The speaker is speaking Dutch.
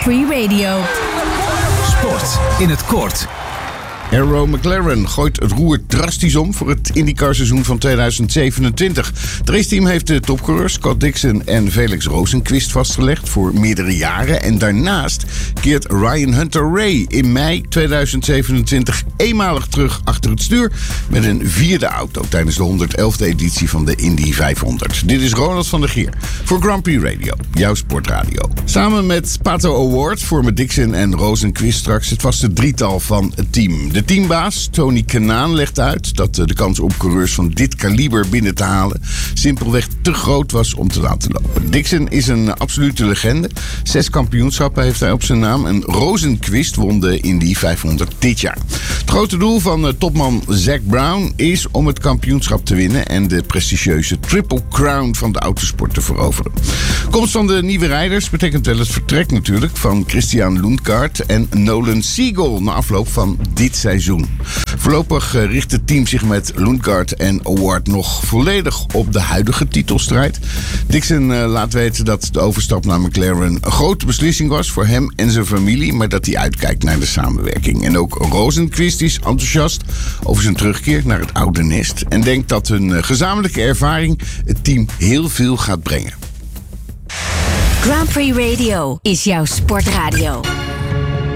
Prix Radio. Sport in het kort. Arrow McLaren gooit het roer drastisch om voor het IndyCar-seizoen van 2027. Het raceteam heeft de topcoureurs Scott Dixon en Felix Rosenqvist vastgelegd voor meerdere jaren. En daarnaast keert Ryan Hunter-Reay in mei 2027 eenmalig terug achter het stuur met een vierde auto tijdens de 111e editie van de Indy 500. Dit is Ronald van der Geer voor Grand Prix Radio, jouw sportradio. Samen met Pato Award vormen Dixon en Rosenqvist straks het vaste drietal van het team. De teambaas Tony Kanaan legt uit dat de kans op coureurs van dit kaliber binnen te halen simpelweg te groot was om te laten lopen. Dixon is een absolute legende. 6 kampioenschappen heeft hij op zijn naam en Rosenqvist won de Indy 500 dit jaar. Het grote doel van topman Zac Brown is om het kampioenschap te winnen en de prestigieuze Triple Crown van de autosport te veroveren. Komst van de nieuwe rijders betekent wel het vertrek natuurlijk van Christian Lundgaard en Nolan Siegel na afloop van dit seizoen. Voorlopig richt het team zich met Lundgaard en Award nog volledig op de huidige titelstrijd. Dixon laat weten dat de overstap naar McLaren een grote beslissing was voor hem en zijn familie, maar dat hij uitkijkt naar de samenwerking. En ook Rosenqvist is enthousiast over zijn terugkeer naar het oude nest en denkt dat hun gezamenlijke ervaring het team heel veel gaat brengen. Grand Prix Radio is jouw sportradio.